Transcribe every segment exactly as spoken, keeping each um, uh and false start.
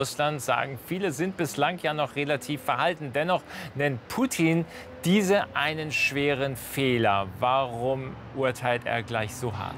Russland sagen, viele sind bislang ja noch relativ verhalten. Dennoch nennt Putin diese einen schweren Fehler. Warum urteilt er gleich so hart?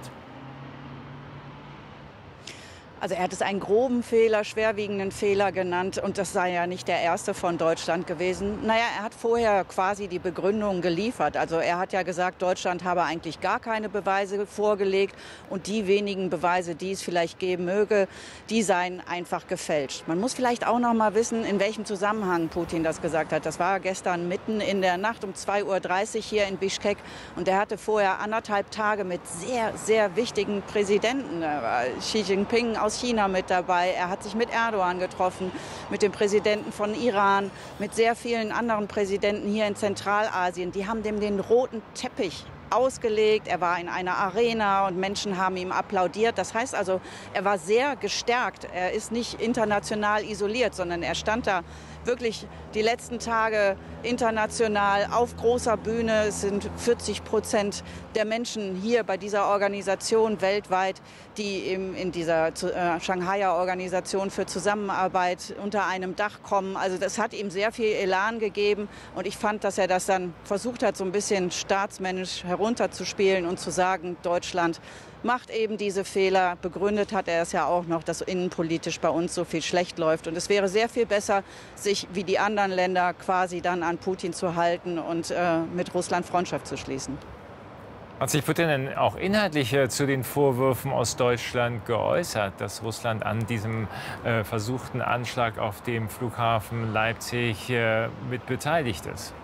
Also er hat es einen groben Fehler, schwerwiegenden Fehler genannt und das sei ja nicht der erste von Deutschland gewesen. Naja, er hat vorher quasi die Begründung geliefert. Also er hat ja gesagt, Deutschland habe eigentlich gar keine Beweise vorgelegt und die wenigen Beweise, die es vielleicht geben möge, die seien einfach gefälscht. Man muss vielleicht auch noch mal wissen, in welchem Zusammenhang Putin das gesagt hat. Das war gestern mitten in der Nacht um zwei Uhr dreißig hier in Bischkek und er hatte vorher anderthalb Tage mit sehr, sehr wichtigen Präsidenten, Xi Jinping aus China mit dabei. Er hat sich mit Erdogan getroffen, mit dem Präsidenten von Iran, mit sehr vielen anderen Präsidenten hier in Zentralasien. Die haben dem den roten Teppich ausgelegt. Er war in einer Arena und Menschen haben ihm applaudiert. Das heißt also, er war sehr gestärkt. Er ist nicht international isoliert, sondern er stand da wirklich die letzten Tage international auf großer Bühne. Es sind vierzig Prozent der Menschen hier bei dieser Organisation weltweit, die eben in dieser äh, Shanghaier Organisation für Zusammenarbeit unter einem Dach kommen. Also das hat ihm sehr viel Elan gegeben und ich fand, dass er das dann versucht hat, so ein bisschen staatsmännisch herunterzuspielen und zu sagen, Deutschland macht eben diese Fehler. Begründet hat er es ja auch noch, dass innenpolitisch bei uns so viel schlecht läuft. Und es wäre sehr viel besser, sich wie die anderen Länder quasi dann an Putin zu halten und äh, mit Russland Freundschaft zu schließen. Hat sich Putin denn auch inhaltlich zu den Vorwürfen aus Deutschland geäußert, dass Russland an diesem äh, versuchten Anschlag auf dem Flughafen Leipzig äh, mit beteiligt ist?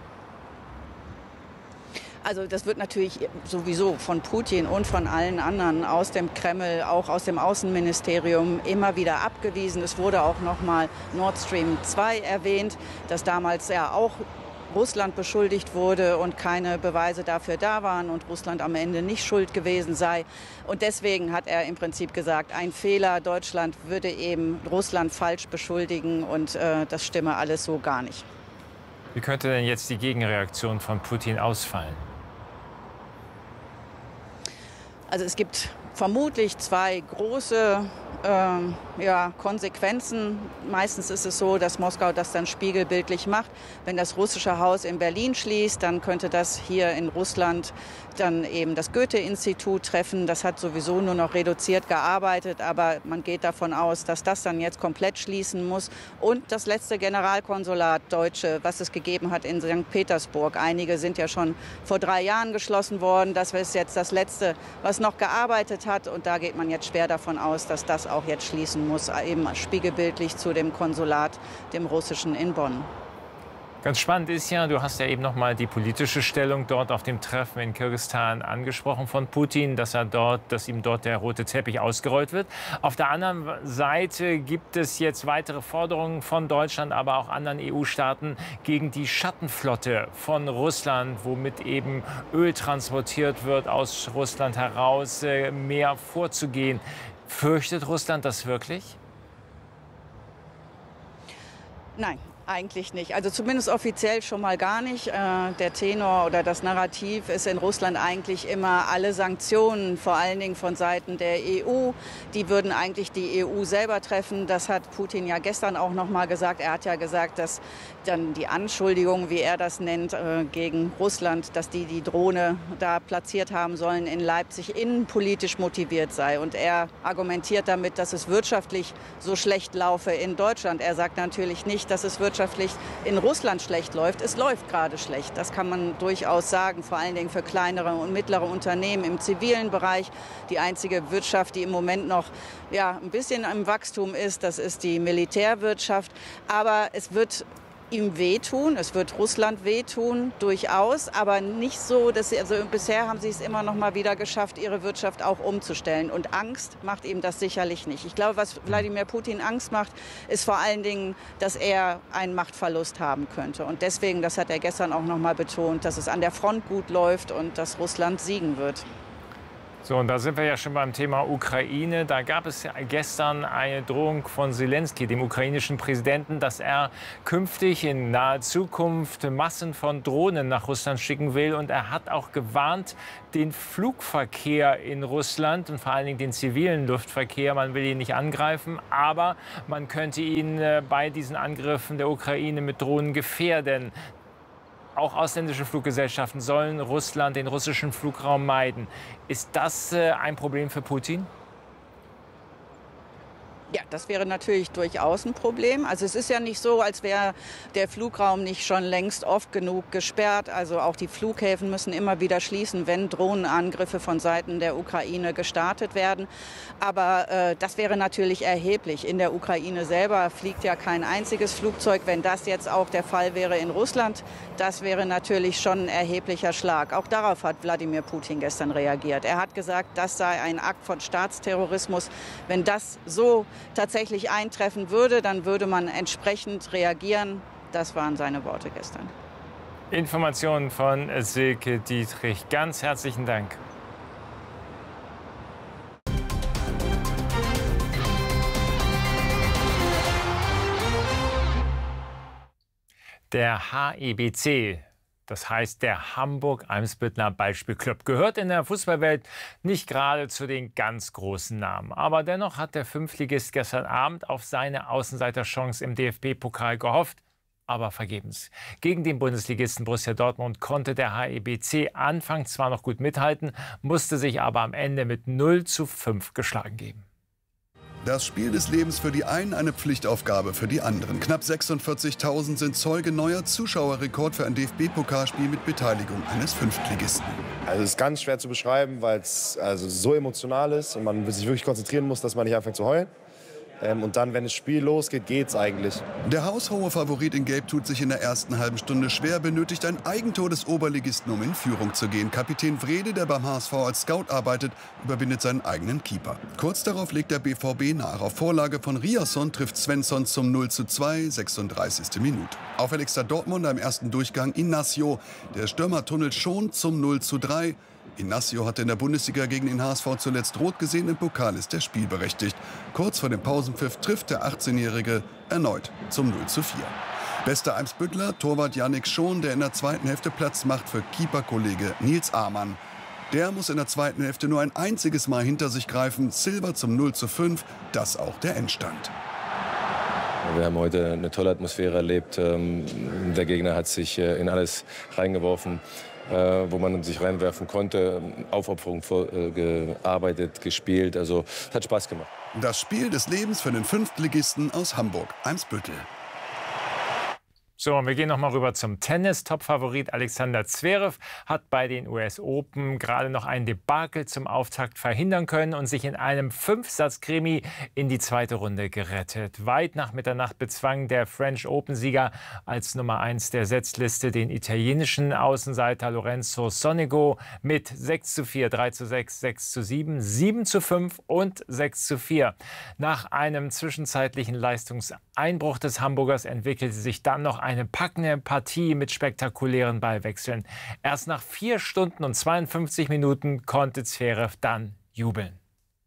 Also das wird natürlich sowieso von Putin und von allen anderen aus dem Kreml, auch aus dem Außenministerium immer wieder abgewiesen. Es wurde auch noch mal Nord Stream zwei erwähnt, das damals ja auch Russland beschuldigt wurde und keine Beweise dafür da waren und Russland am Ende nicht schuld gewesen sei. Und deswegen hat er im Prinzip gesagt, ein Fehler, Deutschland würde eben Russland falsch beschuldigen und äh, das stimme alles so gar nicht. Wie könnte denn jetzt die Gegenreaktion von Putin ausfallen? Also es gibt vermutlich zwei große äh, ja, Konsequenzen. Meistens ist es so, dass Moskau das dann spiegelbildlich macht. Wenn das russische Haus in Berlin schließt, dann könnte das hier in Russland dann eben das Goethe-Institut treffen. Das hat sowieso nur noch reduziert gearbeitet, aber man geht davon aus, dass das dann jetzt komplett schließen muss. Und das letzte Generalkonsulat Deutsche, was es gegeben hat in Sankt Petersburg. Einige sind ja schon vor drei Jahren geschlossen worden. Das ist jetzt das letzte, was noch gearbeitet hat. Und da geht man jetzt schwer davon aus, dass das auch jetzt schließen muss, eben spiegelbildlich zu dem Konsulat, dem russischen in Bonn. Ganz spannend ist ja, du hast ja eben noch mal die politische Stellung dort auf dem Treffen in Kirgisistan angesprochen von Putin, dass er dort, dass ihm dort der rote Teppich ausgerollt wird. Auf der anderen Seite gibt es jetzt weitere Forderungen von Deutschland, aber auch anderen E U-Staaten gegen die Schattenflotte von Russland, womit eben Öl transportiert wird aus Russland heraus, mehr vorzugehen. Fürchtet Russland das wirklich? Nein. Eigentlich nicht. Also zumindest offiziell schon mal gar nicht. Der Tenor oder das Narrativ ist in Russland eigentlich immer alle Sanktionen, vor allen Dingen von Seiten der E U, die würden eigentlich die E U selber treffen. Das hat Putin ja gestern auch noch mal gesagt. Er hat ja gesagt, dass dann die Anschuldigung, wie er das nennt, gegen Russland, dass die die Drohne da platziert haben sollen in Leipzig, innenpolitisch motiviert sei. Und er argumentiert damit, dass es wirtschaftlich so schlecht laufe in Deutschland. Er sagt natürlich nicht, dass es wirtschaftlich in Russland schlecht läuft. Es läuft gerade schlecht. Das kann man durchaus sagen, vor allen Dingen für kleinere und mittlere Unternehmen im zivilen Bereich. Die einzige Wirtschaft, die im Moment noch ja, ein bisschen im Wachstum ist, das ist die Militärwirtschaft. Aber es wird ihm wehtun, es wird Russland wehtun, durchaus, aber nicht so, dass sie, also bisher haben sie es immer noch mal wieder geschafft, ihre Wirtschaft auch umzustellen. Und Angst macht ihm das sicherlich nicht. Ich glaube, was Wladimir Putin Angst macht, ist vor allen Dingen, dass er einen Machtverlust haben könnte. Und deswegen, das hat er gestern auch noch mal betont, dass es an der Front gut läuft und dass Russland siegen wird. So, und da sind wir ja schon beim Thema Ukraine. Da gab es ja gestern eine Drohung von Selenskyj, dem ukrainischen Präsidenten, dass er künftig in naher Zukunft Massen von Drohnen nach Russland schicken will. Und er hat auch gewarnt, den Flugverkehr in Russland und vor allen Dingen den zivilen Luftverkehr, man will ihn nicht angreifen, aber man könnte ihn bei diesen Angriffen der Ukraine mit Drohnen gefährden. Auch ausländische Fluggesellschaften sollen Russland, den russischen Flugraum meiden. Ist das äh, ein Problem für Putin? Ja, das wäre natürlich durchaus ein Problem. Also es ist ja nicht so, als wäre der Flugraum nicht schon längst oft genug gesperrt. Also auch die Flughäfen müssen immer wieder schließen, wenn Drohnenangriffe von Seiten der Ukraine gestartet werden. Aber äh, das wäre natürlich erheblich. In der Ukraine selber fliegt ja kein einziges Flugzeug. Wenn das jetzt auch der Fall wäre in Russland, das wäre natürlich schon ein erheblicher Schlag. Auch darauf hat Wladimir Putin gestern reagiert. Er hat gesagt, das sei ein Akt von Staatsterrorismus. Wenn das so tatsächlich eintreffen würde, dann würde man entsprechend reagieren. Das waren seine Worte gestern. Informationen von Silke Dietrich. Ganz herzlichen Dank. Der H E B C, das heißt der Hamburg-Eimsbüttener Ballspielclub, gehört in der Fußballwelt nicht gerade zu den ganz großen Namen. Aber dennoch hat der Fünftligist gestern Abend auf seine Außenseiterchance im D F B-Pokal gehofft, aber vergebens. Gegen den Bundesligisten Borussia Dortmund konnte der H E B C anfangs zwar noch gut mithalten, musste sich aber am Ende mit null zu fünf geschlagen geben. Das Spiel des Lebens für die einen, eine Pflichtaufgabe für die anderen. Knapp sechsundvierzigtausend sind Zeuge neuer Zuschauerrekord für ein D F B-Pokalspiel mit Beteiligung eines Fünftligisten. Also es ist ganz schwer zu beschreiben, weil es also so emotional ist und man sich wirklich konzentrieren muss, dass man nicht anfängt zu heulen. Ähm, und dann, wenn das Spiel losgeht, geht's eigentlich. Der haushohe Favorit in Gelb tut sich in der ersten halben Stunde schwer, benötigt ein Eigentor des Oberligisten, um in Führung zu gehen. Kapitän Wrede, der beim H S V als Scout arbeitet, überwindet seinen eigenen Keeper. Kurz darauf legt der B V B nach. Auf Vorlage von Riasson trifft Svensson zum null zu zwei, sechsunddreißigste Minute. Auffälligster Dortmunder im ersten Durchgang Inacio. Der Stürmer tunnelt schon zum null zu drei. Inacio hatte in der Bundesliga gegen den H S V zuletzt rot gesehen, im Pokal ist er spielberechtigt. Kurz vor dem Pausenpfiff trifft der achtzehnjährige erneut zum null zu vier. Bester Eimsbüttler, Torwart Yannick Schon, der in der zweiten Hälfte Platz macht für Keeperkollege Nils Amann. Der muss in der zweiten Hälfte nur ein einziges Mal hinter sich greifen. Silber zum null zu fünf, das auch der Endstand. Wir haben heute eine tolle Atmosphäre erlebt. Der Gegner hat sich in alles reingeworfen, wo man sich reinwerfen konnte. Aufopferung gearbeitet, gespielt. Also es hat Spaß gemacht. Das Spiel des Lebens für den Fünftligisten aus Hamburg, Eimsbüttel. So, und wir gehen noch mal rüber zum Tennis. Top-Favorit Alexander Zverev hat bei den U S Open gerade noch ein Debakel zum Auftakt verhindern können und sich in einem Fünfsatz-Krimi in die zweite Runde gerettet. Weit nach Mitternacht bezwang der French Open-Sieger als Nummer eins der Setzliste den italienischen Außenseiter Lorenzo Sonego mit sechs zu vier, drei zu sechs, sechs zu sieben, sieben zu fünf und sechs zu vier. Nach einem zwischenzeitlichen Leistungseinbruch des Hamburgers entwickelte sich dann noch eine packende Partie mit spektakulären Ballwechseln. Erst nach vier Stunden und zweiundfünfzig Minuten konnte Zverev dann jubeln.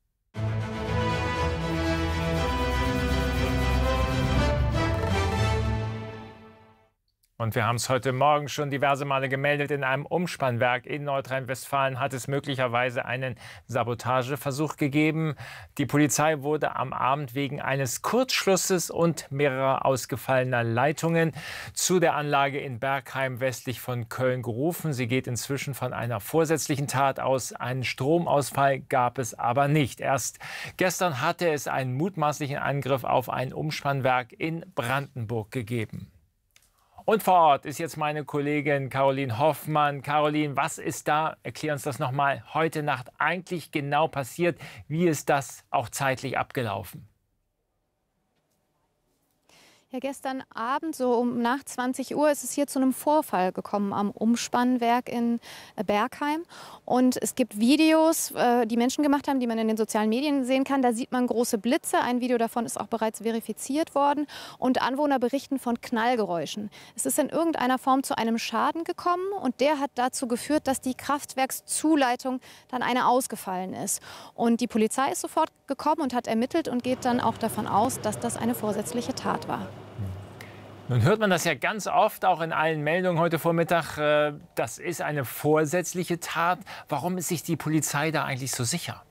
Und wir haben es heute Morgen schon diverse Male gemeldet. In einem Umspannwerk in Nordrhein-Westfalen hat es möglicherweise einen Sabotageversuch gegeben. Die Polizei wurde am Abend wegen eines Kurzschlusses und mehrerer ausgefallener Leitungen zu der Anlage in Bergheim westlich von Köln gerufen. Sie geht inzwischen von einer vorsätzlichen Tat aus. Einen Stromausfall gab es aber nicht. Erst gestern hatte es einen mutmaßlichen Angriff auf ein Umspannwerk in Brandenburg gegeben. Und vor Ort ist jetzt meine Kollegin Caroline Hoffmann. Caroline, was ist da, erklär uns das nochmal, heute Nacht eigentlich genau passiert? Wie ist das auch zeitlich abgelaufen? Ja, gestern Abend, so um nach zwanzig Uhr, ist es hier zu einem Vorfall gekommen am Umspannwerk in Bergheim. Und es gibt Videos, äh, die Menschen gemacht haben, die man in den sozialen Medien sehen kann. Da sieht man große Blitze. Ein Video davon ist auch bereits verifiziert worden. Und Anwohner berichten von Knallgeräuschen. Es ist in irgendeiner Form zu einem Schaden gekommen. Und der hat dazu geführt, dass die Kraftwerkszuleitung dann eine ausgefallen ist. Und die Polizei ist sofort gekommen und hat ermittelt und geht dann auch davon aus, dass das eine vorsätzliche Tat war. Nun hört man das ja ganz oft, auch in allen Meldungen heute Vormittag, äh, das ist eine vorsätzliche Tat. Warum ist sich die Polizei da eigentlich so sicher?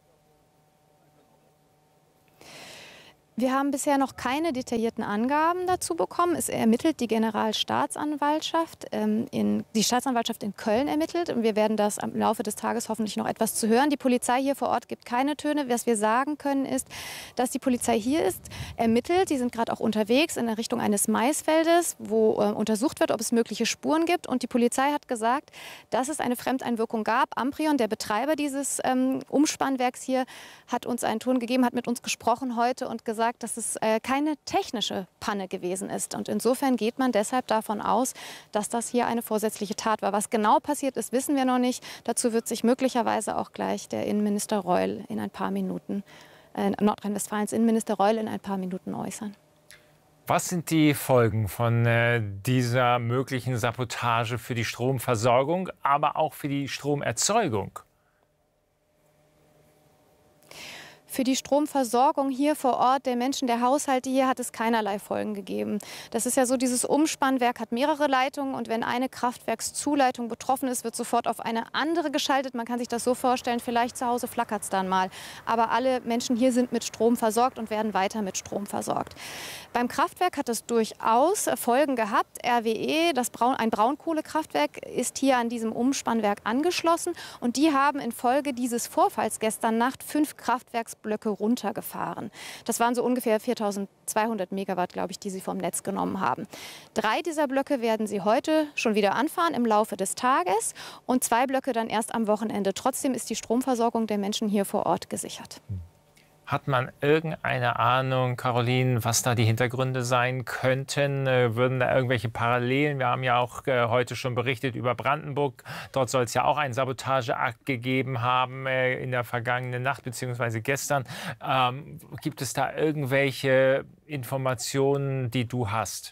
Wir haben bisher noch keine detaillierten Angaben dazu bekommen. Es ermittelt die Generalstaatsanwaltschaft. Ähm, in, die Staatsanwaltschaft in Köln ermittelt. Und wir werden das im Laufe des Tages hoffentlich noch etwas zu hören. Die Polizei hier vor Ort gibt keine Töne. Was wir sagen können, ist, dass die Polizei hier ist, ermittelt. Die sind gerade auch unterwegs in der Richtung eines Maisfeldes, wo äh, untersucht wird, ob es mögliche Spuren gibt. Und die Polizei hat gesagt, dass es eine Fremdeinwirkung gab. Amprion, der Betreiber dieses ähm, Umspannwerks hier, hat uns einen Ton gegeben, hat mit uns gesprochen heute und gesagt, dass es äh, keine technische Panne gewesen ist. Und insofern geht man deshalb davon aus, dass das hier eine vorsätzliche Tat war. Was genau passiert ist, wissen wir noch nicht. Dazu wird sich möglicherweise auch gleich der Innenminister Reul in ein paar Minuten, äh, Nordrhein-Westfalens Innenminister Reul in ein paar Minuten äußern. Was sind die Folgen von äh, dieser möglichen Sabotage für die Stromversorgung, aber auch für die Stromerzeugung? Für die Stromversorgung hier vor Ort der Menschen, der Haushalte hier, hat es keinerlei Folgen gegeben. Das ist ja so, dieses Umspannwerk hat mehrere Leitungen und wenn eine Kraftwerkszuleitung betroffen ist, wird sofort auf eine andere geschaltet. Man kann sich das so vorstellen, vielleicht zu Hause flackert es dann mal. Aber alle Menschen hier sind mit Strom versorgt und werden weiter mit Strom versorgt. Beim Kraftwerk hat es durchaus Folgen gehabt. R W E, das Braun, ein Braunkohlekraftwerk, ist hier an diesem Umspannwerk angeschlossen. Und die haben infolge dieses Vorfalls gestern Nacht fünf Kraftwerksblöcke runtergefahren. Das waren so ungefähr viertausendzweihundert Megawatt, glaube ich, die sie vom Netz genommen haben. Drei dieser Blöcke werden sie heute schon wieder anfahren im Laufe des Tages und zwei Blöcke dann erst am Wochenende. Trotzdem ist die Stromversorgung der Menschen hier vor Ort gesichert. Hat man irgendeine Ahnung, Caroline, was da die Hintergründe sein könnten? Würden da irgendwelche Parallelen? Wir haben ja auch äh, heute schon berichtet über Brandenburg. Dort soll es ja auch einen Sabotageakt gegeben haben äh, in der vergangenen Nacht bzw. gestern. Ähm, gibt es da irgendwelche Informationen, die du hast?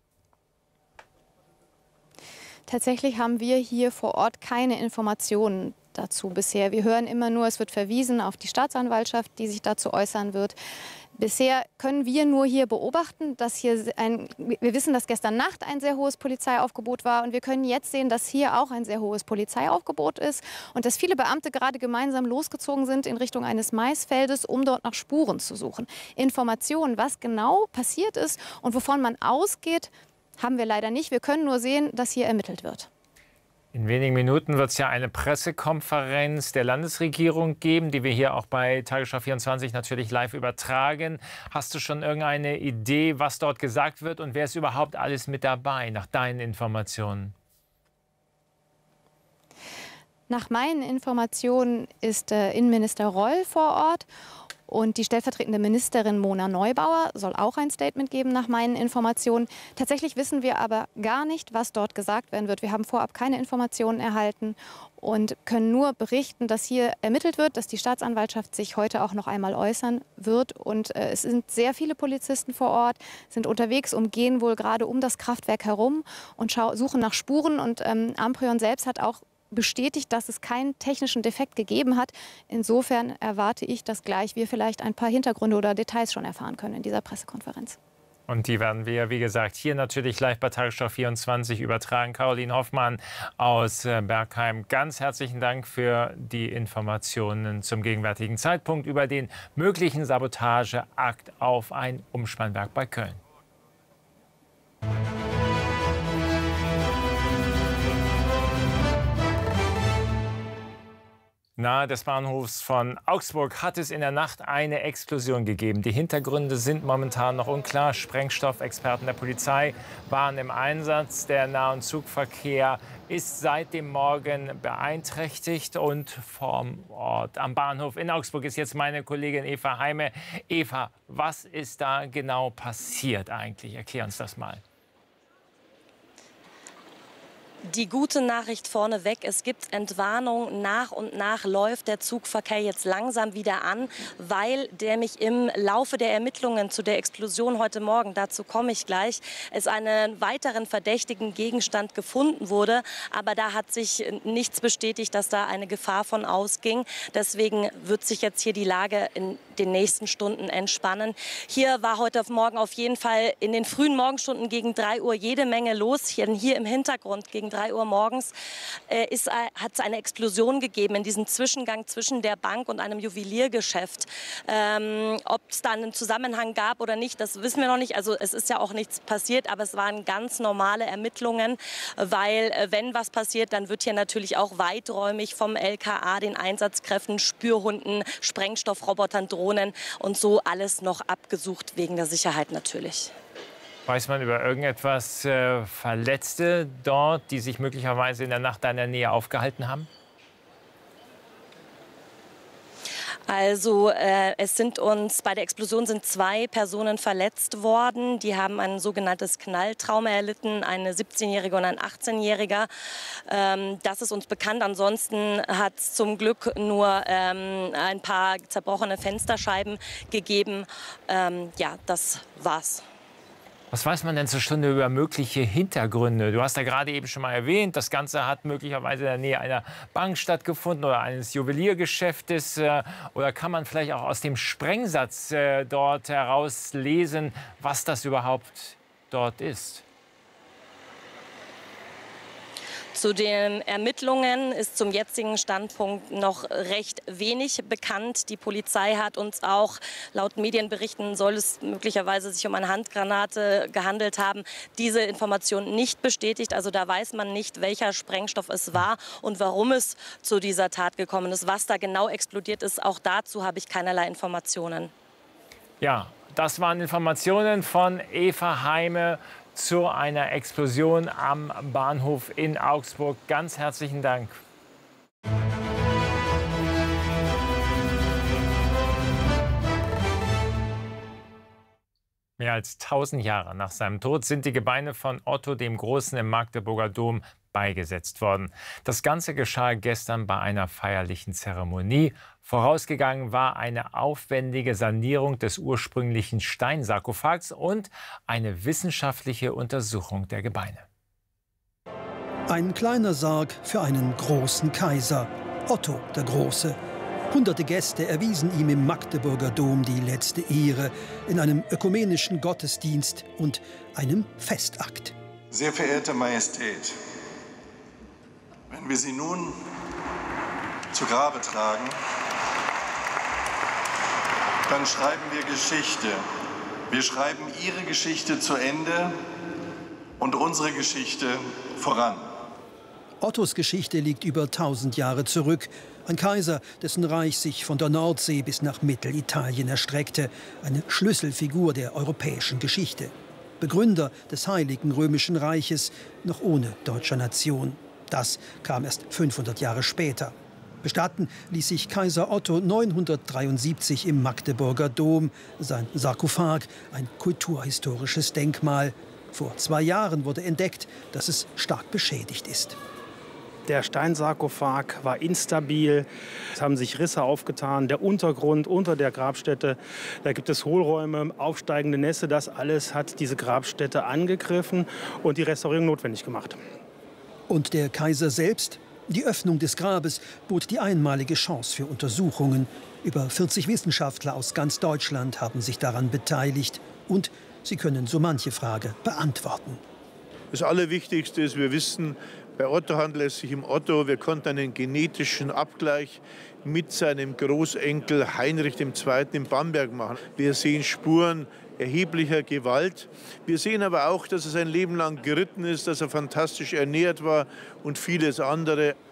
Tatsächlich haben wir hier vor Ort keine Informationen dazu bisher. Wir hören immer nur, es wird verwiesen auf die Staatsanwaltschaft, die sich dazu äußern wird. Bisher können wir nur hier beobachten, dass hier ein, wir wissen, dass gestern Nacht ein sehr hohes Polizeiaufgebot war und wir können jetzt sehen, dass hier auch ein sehr hohes Polizeiaufgebot ist und dass viele Beamte gerade gemeinsam losgezogen sind in Richtung eines Maisfeldes, um dort nach Spuren zu suchen. Informationen, was genau passiert ist und wovon man ausgeht, haben wir leider nicht. Wir können nur sehen, dass hier ermittelt wird. In wenigen Minuten wird es ja eine Pressekonferenz der Landesregierung geben, die wir hier auch bei Tagesschau vierundzwanzig natürlich live übertragen. Hast du schon irgendeine Idee, was dort gesagt wird und wer ist überhaupt alles mit dabei, nach deinen Informationen? Nach meinen Informationen ist äh, Innenminister Reul vor Ort. Und die stellvertretende Ministerin Mona Neubauer soll auch ein Statement geben, nach meinen Informationen. Tatsächlich wissen wir aber gar nicht, was dort gesagt werden wird. Wir haben vorab keine Informationen erhalten und können nur berichten, dass hier ermittelt wird, dass die Staatsanwaltschaft sich heute auch noch einmal äußern wird. Und äh, es sind sehr viele Polizisten vor Ort, sind unterwegs, umgehen wohl gerade um das Kraftwerk herum und suchen nach Spuren. Und ähm, Amprion selbst hat auch bestätigt, dass es keinen technischen Defekt gegeben hat. Insofern erwarte ich, dass gleich wir vielleicht ein paar Hintergründe oder Details schon erfahren können in dieser Pressekonferenz. Und die werden wir, wie gesagt, hier natürlich live bei Tagesschau vierundzwanzig übertragen. Caroline Hoffmann aus Bergheim, ganz herzlichen Dank für die Informationen zum gegenwärtigen Zeitpunkt über den möglichen Sabotageakt auf ein Umspannwerk bei Köln. Nahe des Bahnhofs von Augsburg hat es in der Nacht eine Explosion gegeben. Die Hintergründe sind momentan noch unklar. Sprengstoffexperten der Polizei waren im Einsatz. Der Nah- und Zugverkehr ist seit dem Morgen beeinträchtigt. Und vom Ort am Bahnhof in Augsburg ist jetzt meine Kollegin Eva Heime. Eva, was ist da genau passiert eigentlich? Erklär uns das mal. Die gute Nachricht vorneweg, es gibt Entwarnung. Nach und nach läuft der Zugverkehr jetzt langsam wieder an, weil der mich im Laufe der Ermittlungen zu der Explosion heute Morgen, dazu komme ich gleich, es einen weiteren verdächtigen Gegenstand gefunden wurde. Aber da hat sich nichts bestätigt, dass da eine Gefahr von ausging. Deswegen wird sich jetzt hier die Lage in den nächsten Stunden entspannen. Hier war heute Morgen auf jeden Fall in den frühen Morgenstunden gegen drei Uhr jede Menge los. Hier, hier im Hintergrund gegen drei Uhr morgens äh, ist, äh, hat es eine Explosion gegeben in diesem Zwischengang zwischen der Bank und einem Juweliergeschäft. Ähm, ob es da einen Zusammenhang gab oder nicht, das wissen wir noch nicht. Also es ist ja auch nichts passiert, aber es waren ganz normale Ermittlungen, weil äh, wenn was passiert, dann wird hier natürlich auch weiträumig vom L K A, den Einsatzkräften, Spürhunden, Sprengstoffrobotern, Drohnen und so alles noch abgesucht, wegen der Sicherheit natürlich. Weiß man über irgendetwas äh, Verletzte dort, die sich möglicherweise in der Nacht in der Nähe aufgehalten haben? Also äh, es sind uns bei der Explosion sind zwei Personen verletzt worden. Die haben ein sogenanntes Knalltrauma erlitten, eine siebzehnjährige und ein achtzehnjähriger. Ähm, das ist uns bekannt. Ansonsten hat es zum Glück nur ähm, ein paar zerbrochene Fensterscheiben gegeben. Ähm, ja, das war's. Was weiß man denn zur Stunde über mögliche Hintergründe? Du hast ja gerade eben schon mal erwähnt, das Ganze hat möglicherweise in der Nähe einer Bank stattgefunden oder eines Juweliergeschäftes. Oder kann man vielleicht auch aus dem Sprengsatz dort herauslesen, was das überhaupt dort ist? Zu den Ermittlungen ist zum jetzigen Standpunkt noch recht wenig bekannt. Die Polizei hat uns auch, laut Medienberichten soll es möglicherweise sich um eine Handgranate gehandelt haben, diese Information nicht bestätigt. Also da weiß man nicht, welcher Sprengstoff es war und warum es zu dieser Tat gekommen ist. Was da genau explodiert ist, auch dazu habe ich keinerlei Informationen. Ja, das waren Informationen von Eva Heime zu einer Explosion am Bahnhof in Augsburg. Ganz herzlichen Dank. Mehr als tausend Jahre nach seinem Tod sind die Gebeine von Otto dem Großen im Magdeburger Dom beigesetzt worden. Das Ganze geschah gestern bei einer feierlichen Zeremonie. Vorausgegangen war eine aufwendige Sanierung des ursprünglichen Steinsarkophags und eine wissenschaftliche Untersuchung der Gebeine. Ein kleiner Sarg für einen großen Kaiser, Otto der Große. Hunderte Gäste erwiesen ihm im Magdeburger Dom die letzte Ehre in einem ökumenischen Gottesdienst und einem Festakt. Sehr verehrte Majestät, wenn wir Sie nun zu Grabe tragen, dann schreiben wir Geschichte. Wir schreiben Ihre Geschichte zu Ende und unsere Geschichte voran. Ottos Geschichte liegt über tausend Jahre zurück. Ein Kaiser, dessen Reich sich von der Nordsee bis nach Mittelitalien erstreckte. Eine Schlüsselfigur der europäischen Geschichte. Begründer des Heiligen Römischen Reiches, noch ohne deutscher Nation. Das kam erst fünfhundert Jahre später. Bestatten ließ sich Kaiser Otto neunhundertdreiundsiebzig im Magdeburger Dom. Sein Sarkophag, ein kulturhistorisches Denkmal. Vor zwei Jahren wurde entdeckt, dass es stark beschädigt ist. Der Steinsarkophag war instabil, es haben sich Risse aufgetan, der Untergrund unter der Grabstätte, da gibt es Hohlräume, aufsteigende Nässe, das alles hat diese Grabstätte angegriffen und die Restaurierung notwendig gemacht. Und der Kaiser selbst? Die Öffnung des Grabes bot die einmalige Chance für Untersuchungen. Über vierzig Wissenschaftler aus ganz Deutschland haben sich daran beteiligt und sie können so manche Frage beantworten. Das Allerwichtigste ist, wir wissen, bei Otto handelt es sich um Otto. Wir konnten einen genetischen Abgleich mit seinem Großenkel Heinrich der Zweite in Bamberg machen. Wir sehen Spuren erheblicher Gewalt. Wir sehen aber auch, dass er sein Leben lang geritten ist, dass er fantastisch ernährt war und vieles andere.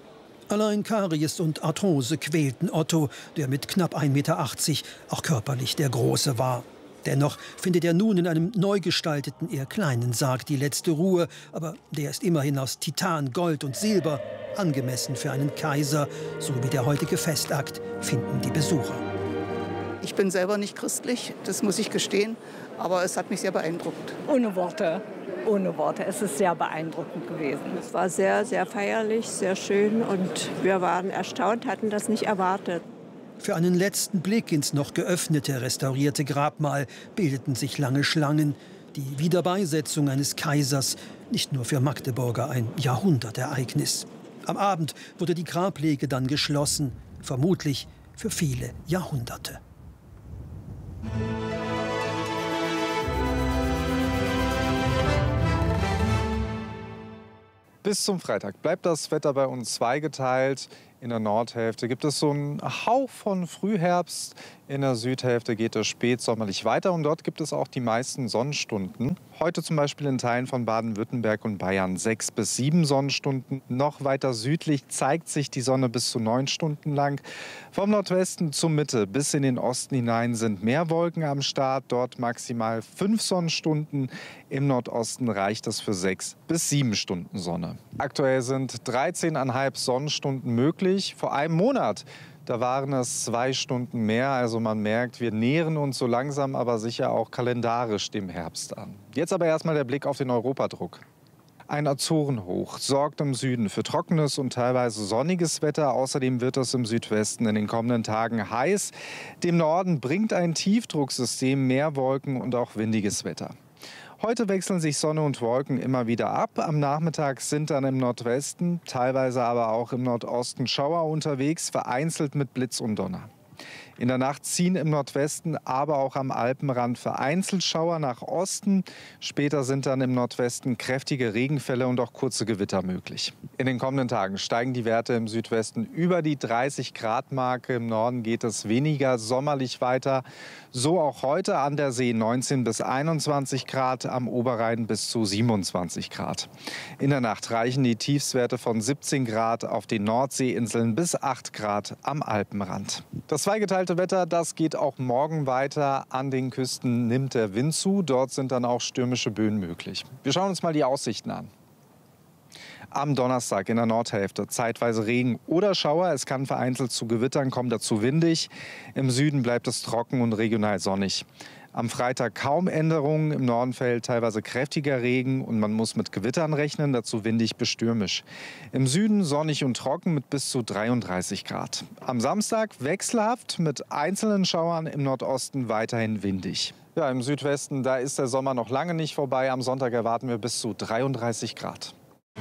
Allein Karies und Arthrose quälten Otto, der mit knapp ein Meter achtzig auch körperlich der Große war. Dennoch findet er nun in einem neu gestalteten, eher kleinen Sarg die letzte Ruhe. Aber der ist immerhin aus Titan, Gold und Silber, angemessen für einen Kaiser. So wie der heutige Festakt, finden die Besucher. Ich bin selber nicht christlich, das muss ich gestehen, aber es hat mich sehr beeindruckt. Ohne Worte. Ohne Worte. Es ist sehr beeindruckend gewesen. Es war sehr, sehr feierlich, sehr schön und wir waren erstaunt, hatten das nicht erwartet. Für einen letzten Blick ins noch geöffnete, restaurierte Grabmal bildeten sich lange Schlangen. Die Wiederbeisetzung eines Kaisers, nicht nur für Magdeburger ein Jahrhundertereignis. Am Abend wurde die Grablege dann geschlossen, vermutlich für viele Jahrhunderte. Bis zum Freitag bleibt das Wetter bei uns zweigeteilt. In der Nordhälfte gibt es so einen Hauch von Frühherbst. In der Südhälfte geht es spätsommerlich weiter und dort gibt es auch die meisten Sonnenstunden. Heute zum Beispiel in Teilen von Baden-Württemberg und Bayern sechs bis sieben Sonnenstunden. Noch weiter südlich zeigt sich die Sonne bis zu neun Stunden lang. Vom Nordwesten zur Mitte bis in den Osten hinein sind mehr Wolken am Start. Dort maximal fünf Sonnenstunden. Im Nordosten reicht es für sechs bis sieben Stunden Sonne. Aktuell sind dreizehn Komma fünf Sonnenstunden möglich. Vor einem Monat da waren es zwei Stunden mehr. Also man merkt, wir nähern uns so langsam, aber sicher auch kalendarisch dem Herbst an. Jetzt aber erstmal der Blick auf den Europadruck. Ein Azorenhoch sorgt im Süden für trockenes und teilweise sonniges Wetter. Außerdem wird es im Südwesten in den kommenden Tagen heiß. Dem Norden bringt ein Tiefdrucksystem mehr Wolken und auch windiges Wetter. Heute wechseln sich Sonne und Wolken immer wieder ab. Am Nachmittag sind dann im Nordwesten, teilweise aber auch im Nordosten Schauer unterwegs, vereinzelt mit Blitz und Donner. In der Nacht ziehen im Nordwesten, aber auch am Alpenrand vereinzelt Schauer nach Osten. Später sind dann im Nordwesten kräftige Regenfälle und auch kurze Gewitter möglich. In den kommenden Tagen steigen die Werte im Südwesten über die dreißig Grad Marke. Im Norden geht es weniger sommerlich weiter. So auch heute an der See neunzehn bis einundzwanzig Grad, am Oberrhein bis zu siebenundzwanzig Grad. In der Nacht reichen die Tiefstwerte von siebzehn Grad auf den Nordseeinseln bis acht Grad am Alpenrand. Das zweigeteilte Wetter, das geht auch morgen weiter. An den Küsten nimmt der Wind zu. Dort sind dann auch stürmische Böen möglich. Wir schauen uns mal die Aussichten an. Am Donnerstag in der Nordhälfte zeitweise Regen oder Schauer. Es kann vereinzelt zu Gewittern kommen, dazu windig. Im Süden bleibt es trocken und regional sonnig. Am Freitag kaum Änderungen. Im Norden fällt teilweise kräftiger Regen und man muss mit Gewittern rechnen, dazu windig bis stürmisch. Im Süden sonnig und trocken mit bis zu dreiunddreißig Grad. Am Samstag wechselhaft mit einzelnen Schauern, im Nordosten weiterhin windig. Ja, im Südwesten, da ist der Sommer noch lange nicht vorbei. Am Sonntag erwarten wir bis zu dreiunddreißig Grad.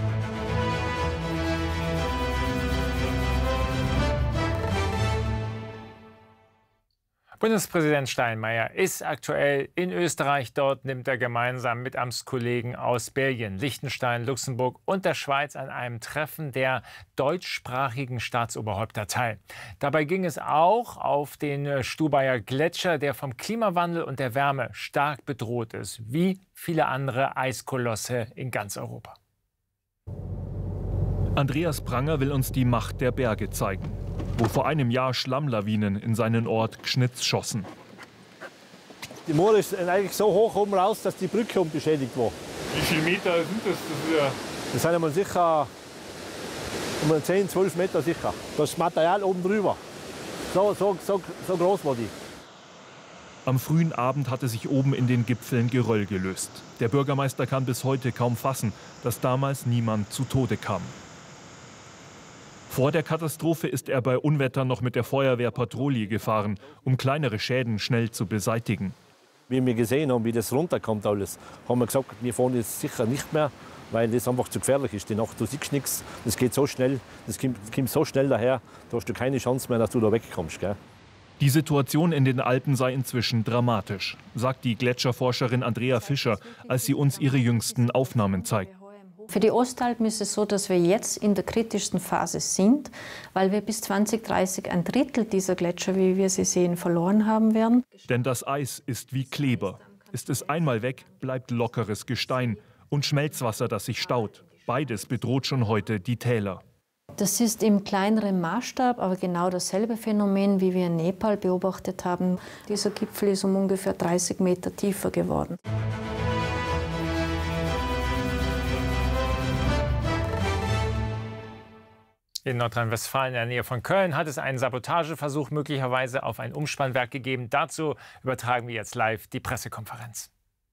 Bundespräsident Steinmeier ist aktuell in Österreich. Dort nimmt er gemeinsam mit Amtskollegen aus Belgien, Liechtenstein, Luxemburg und der Schweiz an einem Treffen der deutschsprachigen Staatsoberhäupter teil. Dabei ging es auch auf den Stubaier Gletscher, der vom Klimawandel und der Wärme stark bedroht ist, wie viele andere Eiskolosse in ganz Europa. Andreas Pranger will uns die Macht der Berge zeigen, wo vor einem Jahr Schlammlawinen in seinen Ort Gschnitz schossen. Die Moor ist eigentlich so hoch oben raus, dass die Brücke unbeschädigt war. Wie viele Meter sind das? Das, das sind einmal sicher um zehn, zwölf Meter sicher. Das Material oben drüber. So, so, so, so groß war die. Am frühen Abend hatte sich oben in den Gipfeln Geröll gelöst. Der Bürgermeister kann bis heute kaum fassen, dass damals niemand zu Tode kam. Vor der Katastrophe ist er bei Unwettern noch mit der Feuerwehr Patrouille gefahren, um kleinere Schäden schnell zu beseitigen. Wie wir gesehen haben, wie das runterkommt alles, haben wir gesagt, wir fahren jetzt sicher nicht mehr, weil das einfach zu gefährlich ist. Die Nacht, du siehst nichts, das geht so schnell, das kommt, das kommt so schnell daher, da hast du keine Chance mehr, dass du da wegkommst. Gell? Die Situation in den Alpen sei inzwischen dramatisch, sagt die Gletscherforscherin Andrea Fischer, als sie uns ihre jüngsten Aufnahmen zeigt. Für die Ostalpen ist es so, dass wir jetzt in der kritischsten Phase sind, weil wir bis zwanzig dreißig ein Drittel dieser Gletscher, wie wir sie sehen, verloren haben werden. Denn das Eis ist wie Kleber. Ist es einmal weg, bleibt lockeres Gestein und Schmelzwasser, das sich staut. Beides bedroht schon heute die Täler. Das ist im kleineren Maßstab, aber genau dasselbe Phänomen, wie wir in Nepal beobachtet haben. Dieser Gipfel ist um ungefähr dreißig Meter tiefer geworden. In Nordrhein-Westfalen, in der Nähe von Köln, hat es einen Sabotageversuch möglicherweise auf ein Umspannwerk gegeben. Dazu übertragen wir jetzt live die Pressekonferenz.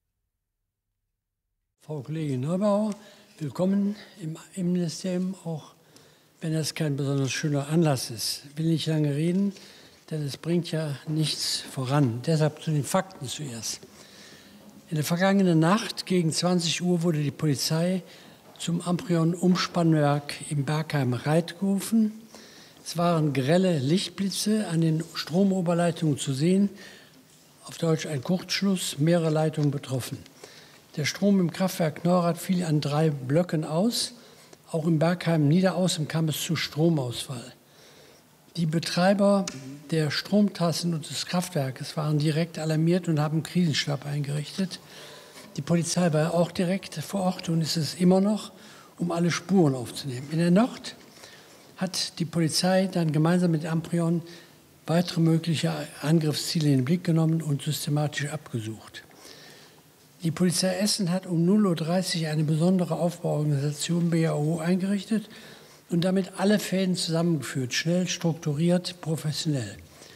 Frau Kollegin Neubauer, willkommen im, im Ministerium, auch wenn das kein besonders schöner Anlass ist. Ich will nicht lange reden, denn es bringt ja nichts voran. Deshalb zu den Fakten zuerst. In der vergangenen Nacht gegen zwanzig Uhr wurde die Polizei zum Amprion-Umspannwerk im Bergheim-Reit gerufen. Es waren grelle Lichtblitze an den Stromoberleitungen zu sehen. Auf Deutsch ein Kurzschluss, mehrere Leitungen betroffen. Der Strom im Kraftwerk Neurath fiel an drei Blöcken aus. Auch im Bergheim Niederaußen kam es zu Stromausfall. Die Betreiber der Stromtrassen und des Kraftwerkes waren direkt alarmiert und haben einen Krisenstab eingerichtet. Die Polizei war auch direkt vor Ort und ist es immer noch, um alle Spuren aufzunehmen. In der Nacht hat die Polizei dann gemeinsam mit Amprion weitere mögliche Angriffsziele in den Blick genommen und systematisch abgesucht. Die Polizei Essen hat um null Uhr dreißig eine besondere Aufbauorganisation B A O eingerichtet und damit alle Fäden zusammengeführt, schnell, strukturiert, professionell.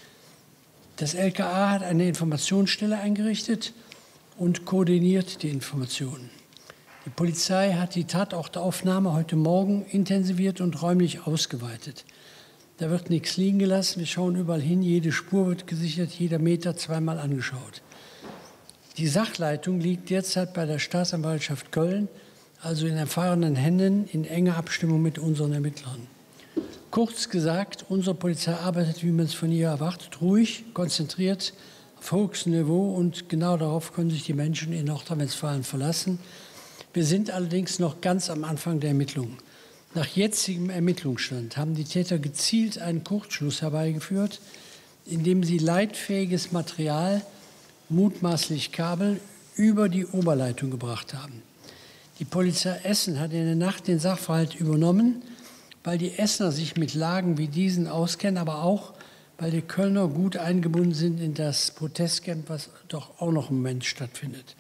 Das L K A hat eine Informationsstelle eingerichtet und koordiniert die Informationen. Die Polizei hat die Tatortaufnahme heute Morgen intensiviert und räumlich ausgeweitet. Da wird nichts liegen gelassen, wir schauen überall hin, jede Spur wird gesichert, jeder Meter zweimal angeschaut. Die Sachleitung liegt derzeit bei der Staatsanwaltschaft Köln, also in erfahrenen Händen, in enger Abstimmung mit unseren Ermittlern. Kurz gesagt, unsere Polizei arbeitet, wie man es von ihr erwartet, ruhig, konzentriert, auf höchstem Niveau, und genau darauf können sich die Menschen in Nordrhein-Westfalen verlassen. Wir sind allerdings noch ganz am Anfang der Ermittlungen. Nach jetzigem Ermittlungsstand haben die Täter gezielt einen Kurzschluss herbeigeführt, indem sie leitfähiges Material, mutmaßlich Kabel, über die Oberleitung gebracht haben. Die Polizei Essen hat in der Nacht den Sachverhalt übernommen, weil die Essener sich mit Lagen wie diesen auskennen, aber auch, weil die Kölner gut eingebunden sind in das Protestcamp, was doch auch noch im Moment stattfindet.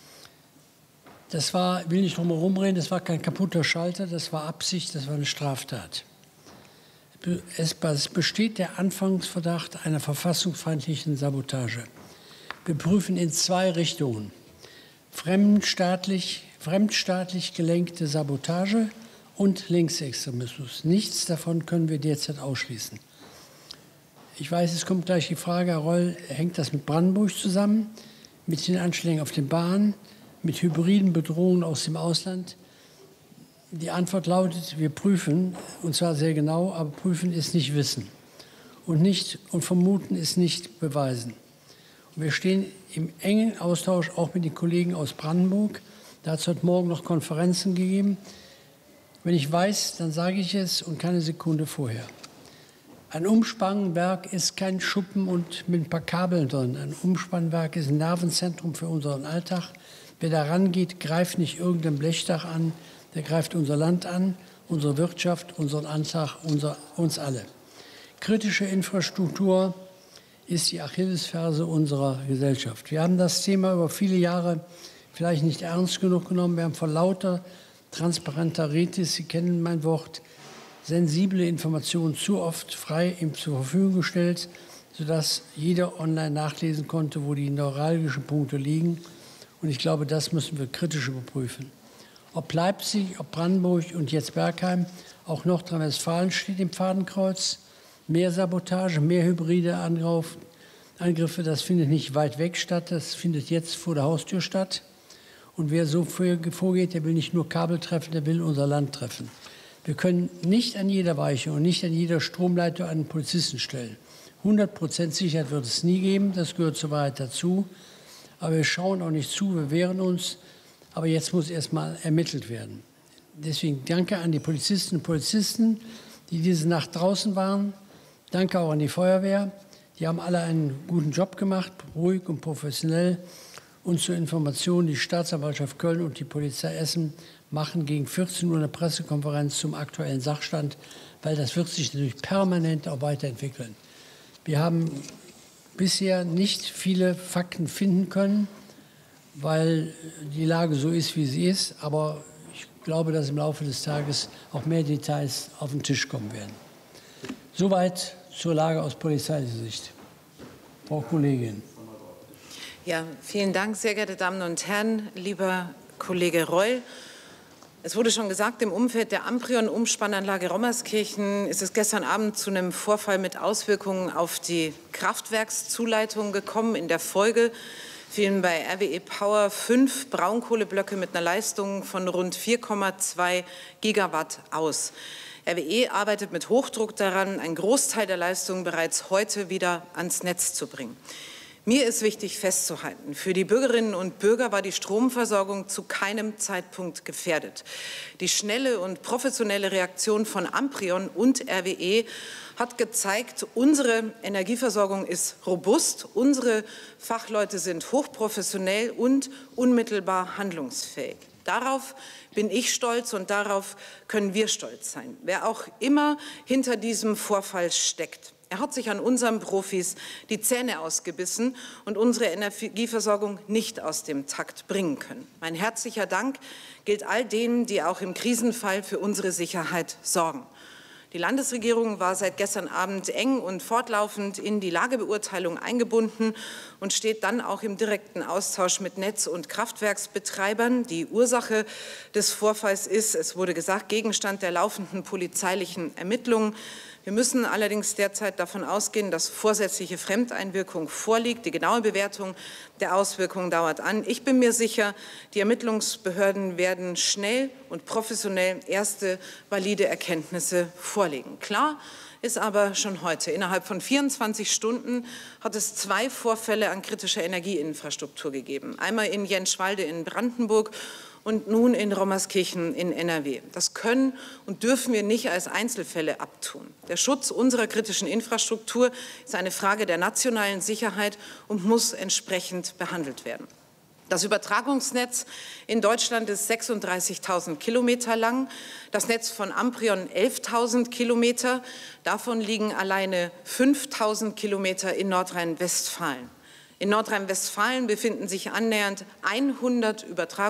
Das war, ich will nicht drum herum reden, das war kein kaputter Schalter, das war Absicht, das war eine Straftat. Es besteht der Anfangsverdacht einer verfassungsfeindlichen Sabotage. Wir prüfen in zwei Richtungen: fremdstaatlich, fremdstaatlich gelenkte Sabotage und Linksextremismus. Nichts davon können wir derzeit ausschließen. Ich weiß, es kommt gleich die Frage, Herr Reul, hängt das mit Brandenburg zusammen, mit den Anschlägen auf den Bahnen, mit hybriden Bedrohungen aus dem Ausland? Die Antwort lautet, wir prüfen, und zwar sehr genau, aber prüfen ist nicht wissen. Und, nicht, und vermuten ist nicht beweisen. Und wir stehen im engen Austausch auch mit den Kollegen aus Brandenburg. Da hat es heute Morgen noch Konferenzen gegeben. Wenn ich weiß, dann sage ich es, und keine Sekunde vorher. Ein Umspannwerk ist kein Schuppen und mit ein paar Kabeln drin. Ein Umspannwerk ist ein Nervenzentrum für unseren Alltag. Wer da rangeht, greift nicht irgendein Blechdach an, der greift unser Land an, unsere Wirtschaft, unseren Alltag, unser, uns alle. Kritische Infrastruktur ist die Achillesferse unserer Gesellschaft. Wir haben das Thema über viele Jahre vielleicht nicht ernst genug genommen. Wir haben vor lauter transparenter Rätis, Sie kennen mein Wort, sensible Informationen zu oft frei ihm zur Verfügung gestellt, sodass jeder online nachlesen konnte, wo die neuralgischen Punkte liegen. Und ich glaube, das müssen wir kritisch überprüfen. Ob Leipzig, ob Brandenburg und jetzt Bergheim, auch Nordrhein-Westfalen steht im Fadenkreuz. Mehr Sabotage, mehr hybride Angriff, Angriffe, das findet nicht weit weg statt, das findet jetzt vor der Haustür statt. Und wer so vorgeht, der will nicht nur Kabel treffen, der will unser Land treffen. Wir können nicht an jeder Weiche und nicht an jeder Stromleitung einen Polizisten stellen. hundert Prozent Sicherheit wird es nie geben, das gehört zur Wahrheit dazu. Aber wir schauen auch nicht zu, wir wehren uns. Aber jetzt muss erst mal ermittelt werden. Deswegen danke an die Polizistinnen und Polizisten, die diese Nacht draußen waren. Danke auch an die Feuerwehr. Die haben alle einen guten Job gemacht, ruhig und professionell. Und zur Information, die Staatsanwaltschaft Köln und die Polizei Essen machen gegen vierzehn Uhr eine Pressekonferenz zum aktuellen Sachstand, weil das wird sich natürlich permanent auch weiterentwickeln. Wir haben bisher nicht viele Fakten finden können, weil die Lage so ist, wie sie ist. Aber ich glaube, dass im Laufe des Tages auch mehr Details auf den Tisch kommen werden. Soweit zur Lage aus polizeilicher Sicht. Frau Kollegin. Ja, vielen Dank, sehr geehrte Damen und Herren, lieber Kollege Reul. Es wurde schon gesagt, im Umfeld der Amprion-Umspannanlage Rommerskirchen ist es gestern Abend zu einem Vorfall mit Auswirkungen auf die Kraftwerkszuleitung gekommen. In der Folge fielen bei R W E Power fünf Braunkohleblöcke mit einer Leistung von rund vier Komma zwei Gigawatt aus. R W E arbeitet mit Hochdruck daran, einen Großteil der Leistung bereits heute wieder ans Netz zu bringen. Mir ist wichtig festzuhalten, für die Bürgerinnen und Bürger war die Stromversorgung zu keinem Zeitpunkt gefährdet. Die schnelle und professionelle Reaktion von Amprion und R W E hat gezeigt, unsere Energieversorgung ist robust, unsere Fachleute sind hochprofessionell und unmittelbar handlungsfähig. Darauf bin ich stolz und darauf können wir stolz sein, wer auch immer hinter diesem Vorfall steckt. Er hat sich an unseren Profis die Zähne ausgebissen und unsere Energieversorgung nicht aus dem Takt bringen können. Mein herzlicher Dank gilt all denen, die auch im Krisenfall für unsere Sicherheit sorgen. Die Landesregierung war seit gestern Abend eng und fortlaufend in die Lagebeurteilung eingebunden und steht dann auch im direkten Austausch mit Netz- und Kraftwerksbetreibern. Die Ursache des Vorfalls ist, es wurde gesagt, Gegenstand der laufenden polizeilichen Ermittlungen. Wir müssen allerdings derzeit davon ausgehen, dass vorsätzliche Fremdeinwirkung vorliegt. Die genaue Bewertung der Auswirkungen dauert an. Ich bin mir sicher, die Ermittlungsbehörden werden schnell und professionell erste valide Erkenntnisse vorlegen. Klar ist aber schon heute, innerhalb von vierundzwanzig Stunden hat es zwei Vorfälle an kritischer Energieinfrastruktur gegeben. Einmal in Jenschwalde in Brandenburg und nun in Rommerskirchen in N R W. Das können und dürfen wir nicht als Einzelfälle abtun. Der Schutz unserer kritischen Infrastruktur ist eine Frage der nationalen Sicherheit und muss entsprechend behandelt werden. Das Übertragungsnetz in Deutschland ist sechsunddreißigtausend Kilometer lang, das Netz von Amprion elftausend Kilometer. Davon liegen alleine fünftausend Kilometer in Nordrhein-Westfalen. In Nordrhein-Westfalen befinden sich annähernd hundert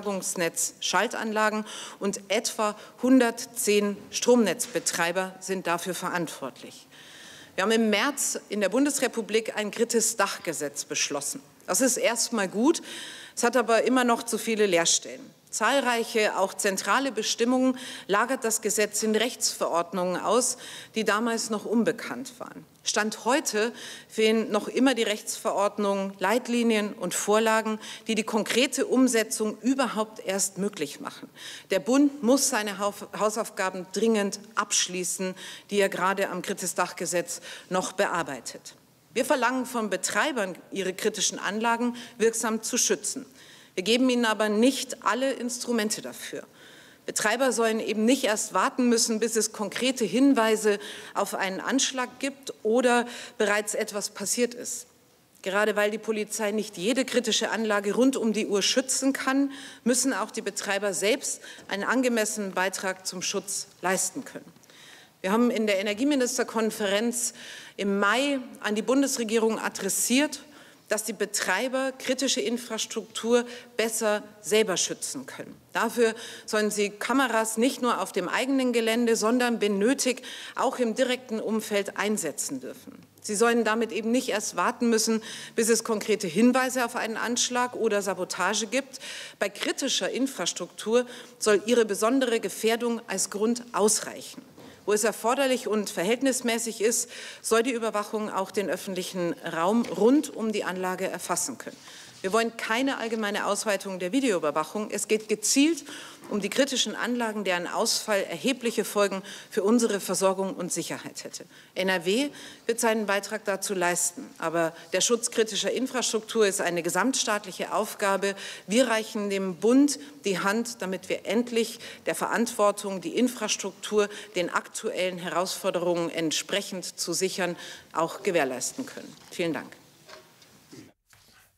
Übertragungsnetz-Schaltanlagen und etwa hundertzehn Stromnetzbetreiber sind dafür verantwortlich. Wir haben im März in der Bundesrepublik ein Kritis-Dach-Gesetz beschlossen. Das ist erstmal gut, es hat aber immer noch zu viele Leerstellen. Zahlreiche, auch zentrale Bestimmungen lagert das Gesetz in Rechtsverordnungen aus, die damals noch unbekannt waren. Stand heute fehlen noch immer die Rechtsverordnungen, Leitlinien und Vorlagen, die die konkrete Umsetzung überhaupt erst möglich machen. Der Bund muss seine Hausaufgaben dringend abschließen, die er gerade am Kritis-Dach-Gesetz noch bearbeitet. Wir verlangen von Betreibern, ihre kritischen Anlagen wirksam zu schützen. Wir geben ihnen aber nicht alle Instrumente dafür. Betreiber sollen eben nicht erst warten müssen, bis es konkrete Hinweise auf einen Anschlag gibt oder bereits etwas passiert ist. Gerade weil die Polizei nicht jede kritische Anlage rund um die Uhr schützen kann, müssen auch die Betreiber selbst einen angemessenen Beitrag zum Schutz leisten können. Wir haben in der Energieministerkonferenz im Mai an die Bundesregierung adressiert, dass die Betreiber kritische Infrastruktur besser selber schützen können. Dafür sollen sie Kameras nicht nur auf dem eigenen Gelände, sondern benötigt auch im direkten Umfeld einsetzen dürfen. Sie sollen damit eben nicht erst warten müssen, bis es konkrete Hinweise auf einen Anschlag oder Sabotage gibt. Bei kritischer Infrastruktur soll ihre besondere Gefährdung als Grund ausreichen. Wo es erforderlich und verhältnismäßig ist, soll die Überwachung auch den öffentlichen Raum rund um die Anlage erfassen können. Wir wollen keine allgemeine Ausweitung der Videoüberwachung. Es geht gezielt um die kritischen Anlagen, deren Ausfall erhebliche Folgen für unsere Versorgung und Sicherheit hätte. N R W wird seinen Beitrag dazu leisten. Aber der Schutz kritischer Infrastruktur ist eine gesamtstaatliche Aufgabe. Wir reichen dem Bund die Hand, damit wir endlich der Verantwortung, die Infrastruktur den aktuellen Herausforderungen entsprechend zu sichern, auch gewährleisten können. Vielen Dank.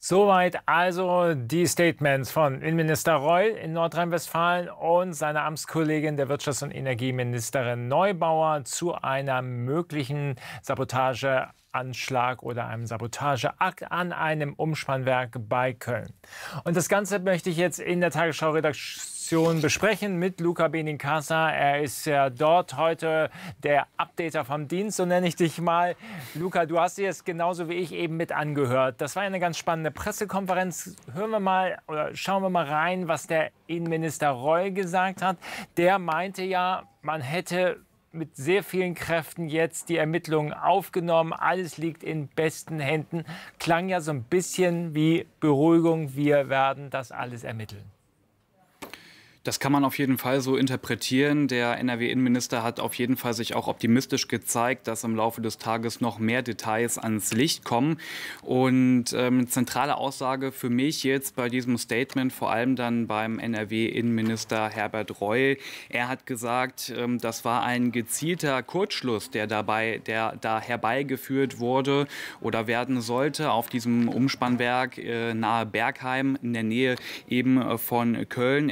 Soweit also die Statements von Innenminister Reul in Nordrhein-Westfalen und seiner Amtskollegin, der Wirtschafts- und Energieministerin Neubauer, zu einer möglichen Sabotageanschlag oder einem Sabotageakt an einem Umspannwerk bei Köln. Und das Ganze möchte ich jetzt in der Tagesschau-Redaktion besprechen mit Luca Benincasa. Er ist ja dort heute der Updater vom Dienst, so nenne ich dich mal. Luca, du hast dir es genauso wie ich eben mit angehört. Das war eine ganz spannende Pressekonferenz. Hören wir mal oder schauen wir mal rein, was der Innenminister Reul gesagt hat. Der meinte ja, man hätte mit sehr vielen Kräften jetzt die Ermittlungen aufgenommen. Alles liegt in besten Händen. Klang ja so ein bisschen wie Beruhigung. Wir werden das alles ermitteln. Das kann man auf jeden Fall so interpretieren. Der N R W-Innenminister hat auf jeden Fall sich auch optimistisch gezeigt, dass im Laufe des Tages noch mehr Details ans Licht kommen. Und ähm, zentrale Aussage für mich jetzt bei diesem Statement, vor allem dann beim N R W-Innenminister Herbert Reul. Er hat gesagt, ähm, das war ein gezielter Kurzschluss, der dabei, der da herbeigeführt wurde oder werden sollte auf diesem Umspannwerk äh, nahe Bergheim in der Nähe eben äh, von Köln.